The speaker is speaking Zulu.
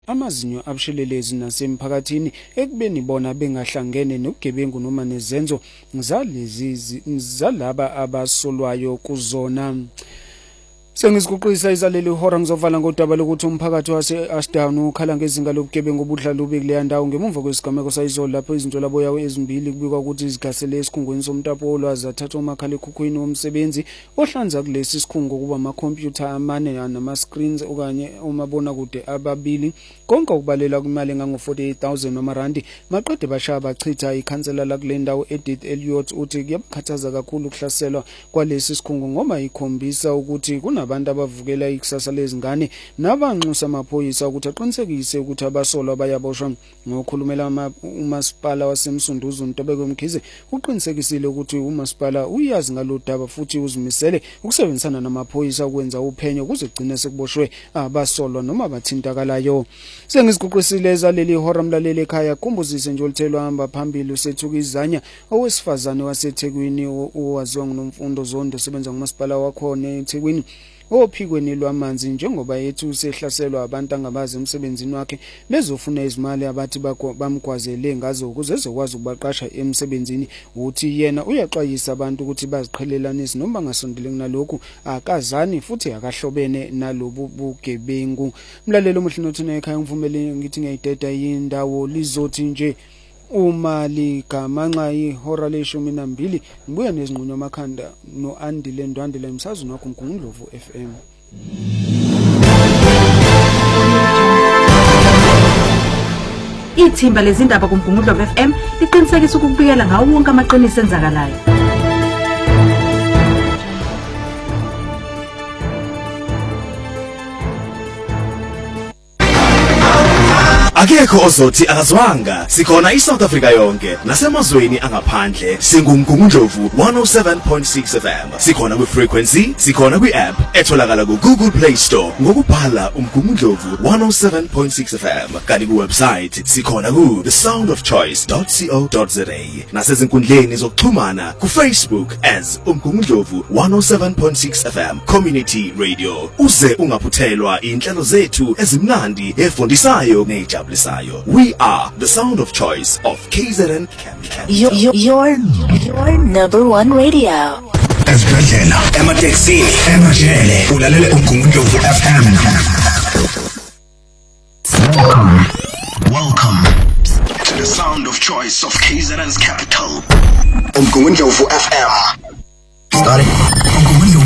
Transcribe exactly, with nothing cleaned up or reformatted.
amazinyo abushelelezi nasemphakathini ekubeni bona bengahlangene nobugebengu noma nezenzo zalezi zalaba abasolwayo kuzona. Sengizikuqisa izaleli ihora ngizovala ngodaba lokuthi umphakathi wase-Ashdown ukhala ngezinga lobugebengu obudlalubi kuleya ndawo ngemuva kwesigameko sayizolo lapho izinto labo yawo ezimbili kubikwa ukuthi izigasele esikhungweni somtapo wolwazi athatha umakhalekhukhwini womsebenzi ohlanza kulesi sikhungo kuba amakhompyutha amane nama-screens okanye umabonakude ababili konke ukubalela kwimali engango-forty-eight thousand wamarandi maqede bashaya bachitha ikhansela la kule ndawo Edith Elliot uthi kuyabakhathaza kakhulu ukuhlaselwa kwalesi sikhungo ngoma ikhombisa ukuthi kuna abantu abavukela ikusasa lezingane nabanxusa amaphoyisa ukuthi aqinisekise ukuthi abasolwa bayaboshwa. Ngokukhulumela umasipala wasemsunduzo uNtobeko Mkhize uqinisekisile ukuthi umasipala uyazi ngalodaba futhi uzimisele ukusebenzisana namaphoyisa ukwenza uphenyo kuze kugcine sekuboshwe abasolwa noma bathintakalayo. Sengiziguqisile ezaleli ihora mlaleli ekhaya kumbuzise nje olithelwa hamba phambili uSethukizanya owesifazane waseThekwini owaziwa ngoMfundo Zondo sebenza ngumasipala wakhona eThekwini ophikweni lwamanzi njengoba yethu usehlaselwa abantu angabazi emsebenzini wakhe bezofuna izimali abathi bamgwazele ngazo ukuze ezokwazi ukubaqasha emsebenzini. Uthi yena uyaxwayisa abantu ukuthi baziqhelelanise noma ngasondele kunalokhu akazani futhi akahlobene nalobu bugebengu. Mlalelo omuhle nothina ekhaya ngivumele ngithi ngiyideda indawo lizothi nje uma ligamanxa ihora leshumi nambili ngibuya nezinqunywa amakhanda noAndile Ndwandile emsazweni wakho uMgungundlovu F M. Ithimba lezindaba kuMgungundlovu F M liqinisekisa ukubikela ngawo wonke amaqiniso enzakalayo. Akekho ozothi akazwanga sikhona iSouth Africa yonke nasemazweni angaphandle singumgungundlovu one oh seven point six F M. Sikhona ku frequency, sikhona ku app etholakala ku Google Play Store ngokubhala umgungundlovu one oh seven point six F M. Kanti ku website sikhona ku the sound of choice dot co dot za nasezinkundleni zokuxhumana ku Facebook as umgungundlovu one oh seven point six F M Community Radio. Uze ungaphuthelwa inhlelo zethu ezimnandi efundisayo nejabule. We are the sound of choice of K Z N. Your, your, your, your number one radio. Ezibhedlela, emateksini, emajele, ulalele uMgungundlovu F M. Welcome, welcome to the sound of choice of K Z N's capital. uMgungundlovu F M. Starting.